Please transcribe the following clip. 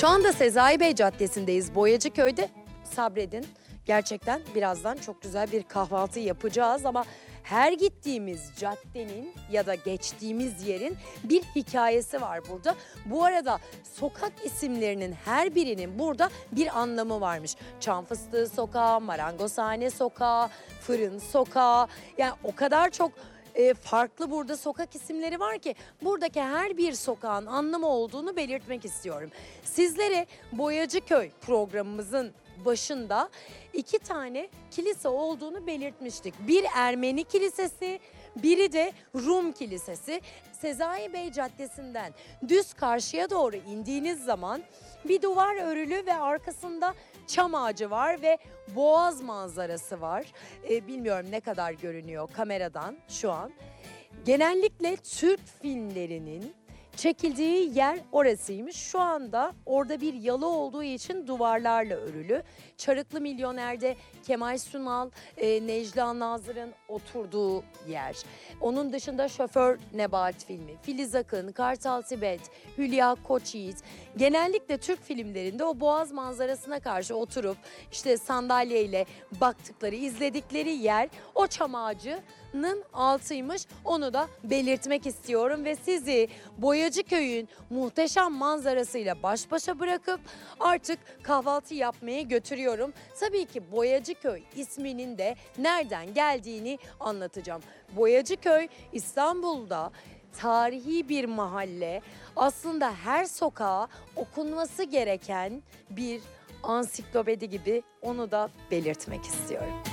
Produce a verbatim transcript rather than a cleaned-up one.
Şu anda Sezai Bey Caddesi'ndeyiz, Boyacıköy'de. Sabredin, gerçekten birazdan çok güzel bir kahvaltı yapacağız ama her gittiğimiz caddenin ya da geçtiğimiz yerin bir hikayesi var burada. Bu arada sokak isimlerinin her birinin burada bir anlamı varmış. Çam Fıstığı Sokağı, Marangozhane Sokağı, Fırın Sokağı, yani o kadar çok E, farklı burada sokak isimleri var ki buradaki her bir sokağın anlamı olduğunu belirtmek istiyorum. Sizlere Boyacıköy programımızın başında iki tane kilise olduğunu belirtmiştik. Bir Ermeni kilisesi, biri de Rum kilisesi. Sezai Bey Caddesi'nden düz karşıya doğru indiğiniz zaman bir duvar örülü ve arkasında çam ağacı var ve boğaz manzarası var. Ee, bilmiyorum ne kadar görünüyor kameradan şu an. Genellikle Türk filmlerinin çekildiği yer orasıymış. Şu anda orada bir yalı olduğu için duvarlarla örülü. Çarıklı Milyoner'de Kemal Sunal, e, Necla Nazır'ın oturduğu yer. Onun dışında Şoför Nebahat filmi, Filiz Akın, Kartal Tibet, Hülya Koçyiğit. Genellikle Türk filmlerinde o boğaz manzarasına karşı oturup işte sandalyeyle baktıkları, izledikleri yer o çam ağacının altıymış. Onu da belirtmek istiyorum ve sizi Boyacıköy'ün muhteşem manzarasıyla baş başa bırakıp artık kahvaltı yapmaya götürüyorum. Tabii ki Boyacıköy isminin de nereden geldiğini anlatacağım. Boyacıköy İstanbul'da tarihi bir mahalle. Aslında her sokağa okunması gereken bir ansiklopedi gibi, onu da belirtmek istiyorum.